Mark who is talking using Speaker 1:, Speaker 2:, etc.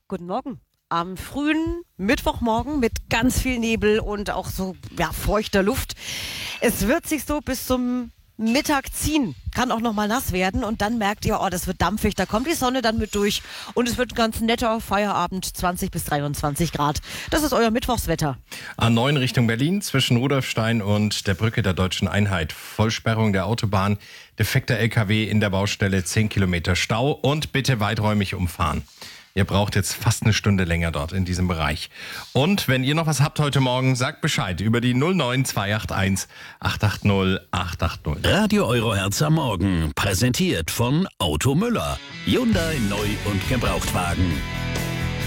Speaker 1: Guten Morgen. Am frühen Mittwochmorgen mit ganz viel Nebel und auch so feuchter Luft. Es wird sich so bis zum Mittag ziehen. Kann auch noch mal nass werden und dann merkt ihr, das wird dampfig. Da kommt die Sonne dann mit durch und es wird ein ganz netter Feierabend, 20 bis 23 Grad. Das ist euer Mittwochswetter.
Speaker 2: A9 Richtung Berlin zwischen Rudolfstein und der Brücke der Deutschen Einheit. Vollsperrung der Autobahn, defekter LKW in der Baustelle, 10 Kilometer Stau und bitte weiträumig umfahren. Ihr braucht jetzt fast eine Stunde länger dort in diesem Bereich. Und wenn ihr noch was habt heute Morgen, sagt Bescheid über die 09 281 880 880.
Speaker 3: Radio Eurohertz am Morgen, präsentiert von Auto Müller. Hyundai Neu- und Gebrauchtwagen.